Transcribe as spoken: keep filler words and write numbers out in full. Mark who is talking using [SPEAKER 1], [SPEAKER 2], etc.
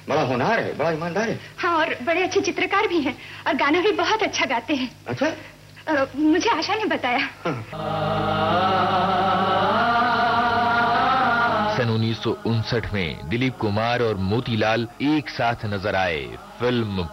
[SPEAKER 1] बड़ा होनहार है, बड़ा ईमानदार है।
[SPEAKER 2] हाँ, और बड़े अच्छे चित्रकार भी हैं और गाना भी बहुत अच्छा गाते हैं।
[SPEAKER 1] अच्छा?
[SPEAKER 2] आ, मुझे आशा ने बताया।
[SPEAKER 3] सन उन्नीस सौ उनसठ में दिलीप कुमार और मोतीलाल एक साथ नजर आए फिल्म